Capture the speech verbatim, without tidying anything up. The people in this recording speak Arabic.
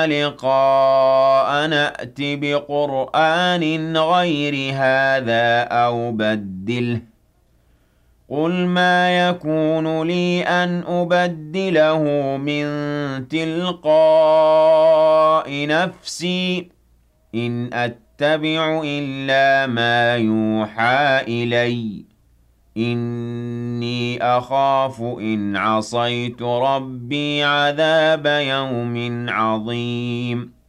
لقاء نأت بقرآن غير هذا أو بدله قُلْ مَا يَكُونُ لِي أَنْ أُبَدِّلَهُ مِن تِلْقَاءِ نَفْسِي ۖ إِنْ أَتَّبِعُ إِلَّا مَا يُوحَىٰ إِلَيَّ ۖ إِنِّي أَخَافُ إِنْ عَصَيْتُ رَبِّي عَذَابَ يَوْمٍ عَظِيمٍ